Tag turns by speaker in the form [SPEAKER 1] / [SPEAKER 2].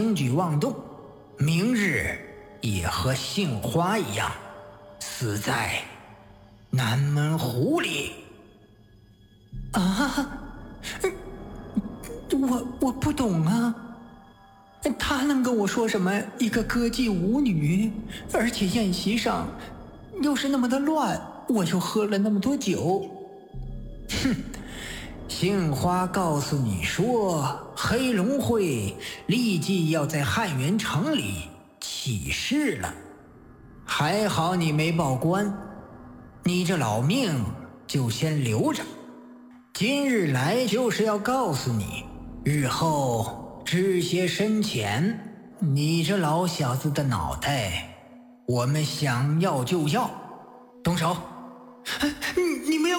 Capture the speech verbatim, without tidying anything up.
[SPEAKER 1] 轻举妄动，明日也和杏花一样，死在南门湖里。
[SPEAKER 2] 啊，我我不懂啊，他能跟我说什么一个歌妓舞女，而且宴席上又是那么的乱，我又喝了那么多酒。
[SPEAKER 1] 哼，杏花告诉你说，黑龙会立即要在汉源城里起事了，还好你没报官，你这老命就先留着。今日来就是要告诉你，日后知些深浅，你这老小子的脑袋，我们想要就要，动手！
[SPEAKER 2] 你你们要